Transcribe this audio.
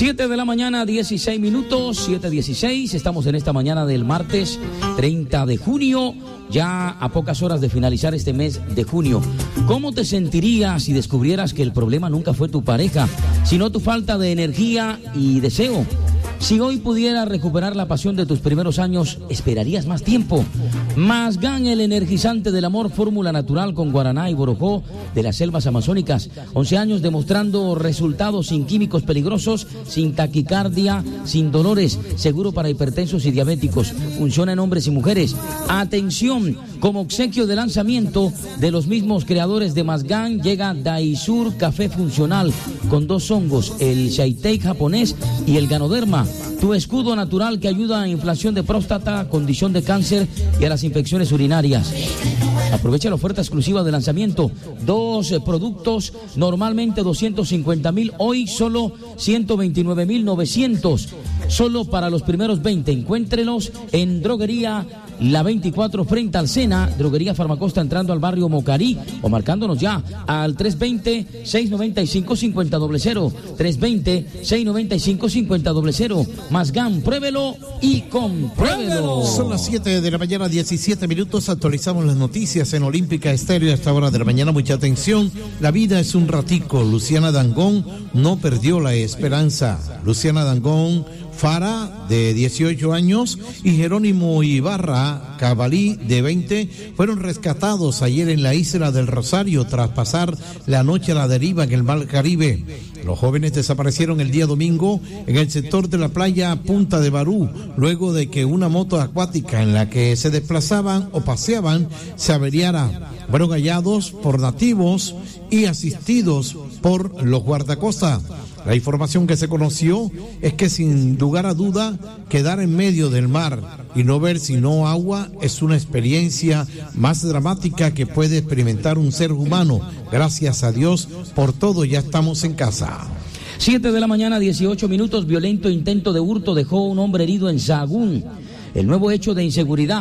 7 de la mañana, 16 minutos, 7:16. Estamos en esta mañana del martes 30 de junio, ya a pocas horas de finalizar este mes de junio. ¿Cómo te sentirías si descubrieras que el problema nunca fue tu pareja, sino tu falta de energía y deseo? Si hoy pudieras recuperar la pasión de tus primeros años, ¿esperarías más tiempo? Mazgán, el energizante del amor, fórmula natural con guaraná y borojó de las selvas amazónicas. 11 años demostrando resultados sin químicos peligrosos, sin taquicardia, sin dolores, seguro para hipertensos y diabéticos. Funciona en hombres y mujeres. Atención, como obsequio de lanzamiento de los mismos creadores de Mazgán, llega Daisur Café Funcional con 2 hongos, el Shaitei japonés y el Ganoderma. Tu escudo natural que ayuda a inflamación de próstata, condición de cáncer y a las infecciones urinarias. Aprovecha la oferta exclusiva de lanzamiento. 2 productos, normalmente 250,000, hoy solo 129,900. Solo para los primeros 20. Encuéntrelos en Droguería La 24 frente al Sena, Droguería Farmacosta entrando al barrio Mocarí, o marcándonos ya al 320-695-5000, 320-695-5000. Mazgán, pruébelo y compruébelo. Son las 7 de la mañana, 17 minutos. Actualizamos las noticias en Olímpica Estéreo a esta hora de la mañana. Mucha atención. La vida es un ratico. Luciana Dangond no perdió la esperanza. Luciana Dangond Fara, de 18 años, y Jerónimo Ibarra Cabalí, de 20, fueron rescatados ayer en la isla del Rosario tras pasar la noche a la deriva en el Mar Caribe. Los jóvenes desaparecieron el día domingo en el sector de la playa Punta de Barú, luego de que una moto acuática en la que se desplazaban o paseaban se averiara. Fueron hallados por nativos y asistidos por los guardacostas. La información que se conoció es que, sin lugar a duda, quedar en medio del mar y no ver sino agua es una experiencia más dramática que puede experimentar un ser humano. Gracias a Dios por todo, ya estamos en casa. 7 de la mañana, 18 minutos. Violento intento de hurto dejó un hombre herido en Sahagún. El nuevo hecho de inseguridad